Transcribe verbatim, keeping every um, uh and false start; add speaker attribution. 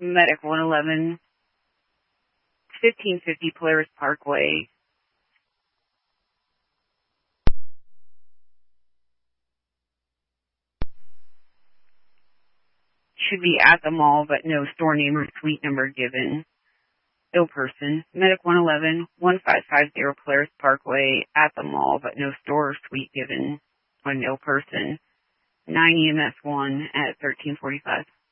Speaker 1: Medic one eleven, fifteen fifty Polaris Parkway. Should be at the mall, but no store name or suite number given. Ill person. Medic one eleven, fifteen fifty Polaris Parkway, at the mall, but no store or suite given. An ill person. nine E M S one at thirteen forty-five.